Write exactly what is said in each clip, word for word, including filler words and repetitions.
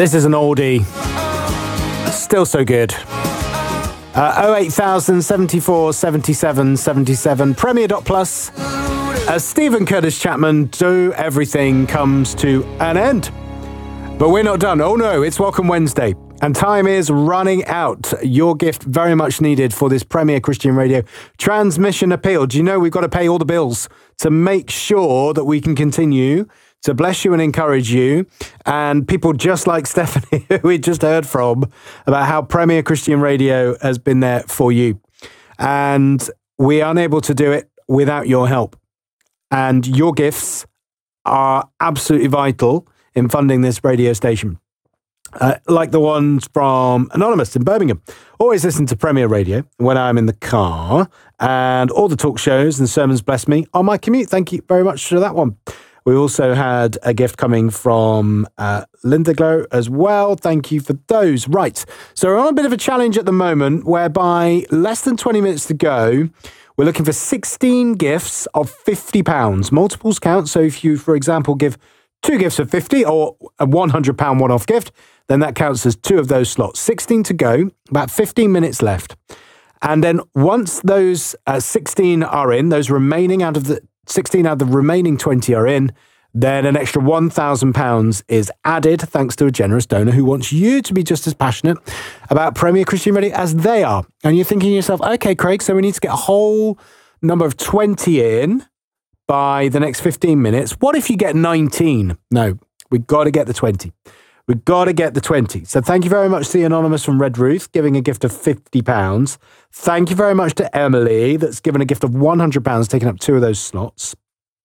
This is an oldie. Still so good. Uh, oh eight thousand seventy-four seventy-seven seventy-seven. Premier dot plus. As Stephen Curtis Chapman, Do Everything comes to an end. But we're not done. Oh no, it's Welcome Wednesday. And time is running out. Your gift very much needed for this Premier Christian Radio transmission appeal. Do you know we've got to pay all the bills to make sure that we can continue to bless you and encourage you, and people just like Stephanie, who we just heard from, about how Premier Christian Radio has been there for you. And we are unable to do it without your help. And your gifts are absolutely vital in funding this radio station. Uh, like the ones from Anonymous in Birmingham. Always listen to Premier Radio when I'm in the car, and all the talk shows and sermons bless me on my commute. Thank you very much for that one. We also had a gift coming from uh, Linda Glow as well. Thank you for those. Right. So we're on a bit of a challenge at the moment whereby less than twenty minutes to go, we're looking for sixteen gifts of fifty pounds. Multiples count. So if you, for example, give two gifts of fifty or a one hundred pounds one-off gift, then that counts as two of those slots. sixteen to go, about fifteen minutes left. And then once those uh, sixteen are in, those remaining out of the sixteen out of the remaining twenty are in, then an extra one thousand pounds is added thanks to a generous donor who wants you to be just as passionate about Premier Christian Radio as they are. And you're thinking to yourself, okay, Craig, so we need to get a whole number of twenty in by the next fifteen minutes. What if you get nineteen? No, we've got to get the twenty. We've got to get the twenty. So thank you very much to the Anonymous from Red Ruth, giving a gift of fifty pounds. Thank you very much to Emily, that's given a gift of one hundred pounds, taking up two of those slots.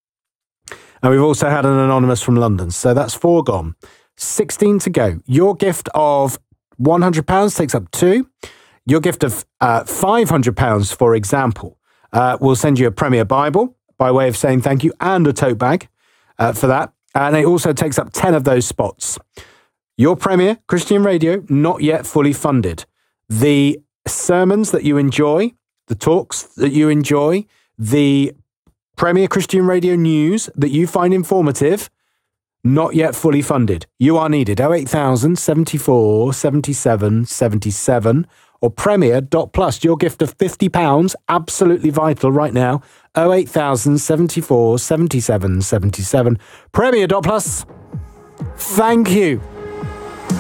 And we've also had an Anonymous from London. So that's four gone. sixteen to go. Your gift of one hundred pounds takes up two. Your gift of uh, five hundred pounds, for example, uh, will send you a Premier Bible by way of saying thank you, and a tote bag uh, for that. And it also takes up ten of those spots. Your Premier Christian Radio, not yet fully funded. The sermons that you enjoy, the talks that you enjoy, the Premier Christian Radio news that you find informative, not yet fully funded. You are needed. oh eight thousand seventy-four seventy-seven seventy-seven or Premier dot plus. Your gift of fifty pounds, absolutely vital right now. oh eight thousand seventy-four seventy-seven seventy-seven. Premier dot plus. Thank you.